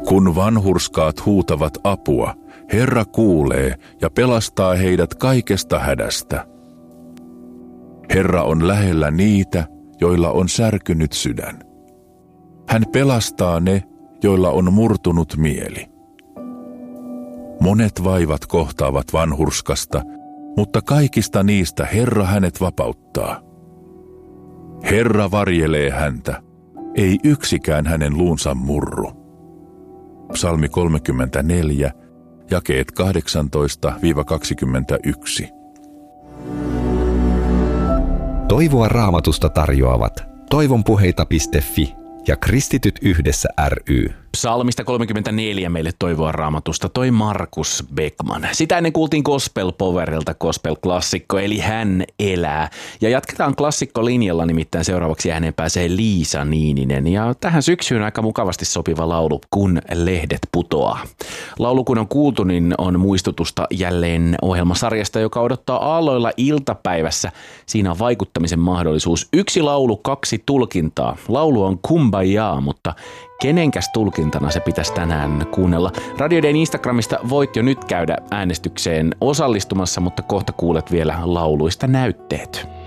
Kun vanhurskaat huutavat apua, Herra kuulee ja pelastaa heidät kaikesta hädästä. Herra on lähellä niitä, joilla on särkynyt sydän. Hän pelastaa ne, joilla on murtunut mieli. Monet vaivat kohtaavat vanhurskasta, mutta kaikista niistä Herra hänet vapauttaa. Herra varjelee häntä, ei yksikään hänen luunsa murru. Psalmi 34, jakeet 18-21. Toivoa Raamatusta tarjoavat toivonpuheita.fi ja Kristityt yhdessä ry. Psalmista 34 meille toivoa Raamatusta toi Markus Beckman. Sitä ennen kuultiin Gospel Powerilta gospel-klassikko, eli Hän elää. Ja jatketaan klassikkolinjalla, nimittäin seuraavaksi ääneen pääsee Liisa Niininen. Ja tähän syksyyn aika mukavasti sopiva laulu, Kun lehdet putoaa. Laulu kun on kuultu, niin on muistutusta jälleen ohjelmasarjasta, joka odottaa aalloilla iltapäivässä. Siinä on vaikuttamisen mahdollisuus. 1 laulu, 2 tulkintaa. Laulu on Kumbaya, mutta kenenkäs tulkintana se pitäisi tänään kuunnella? Radio Dayn Instagramista voit jo nyt käydä äänestykseen osallistumassa, mutta kohta kuulet vielä lauluista näytteet.